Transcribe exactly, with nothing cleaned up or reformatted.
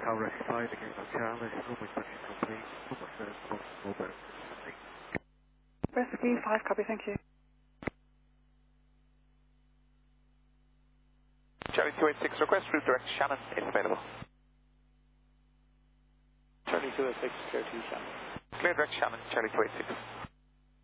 Tower Rescue five again on Charlie, runway twenty complete, number first, mobile. Rescue five, copy, thank you. Charlie two eight six, request route direct Shannon is available. Charlie two eight six, clear to Shannon. Clear direct Shannon, Charlie two eight six.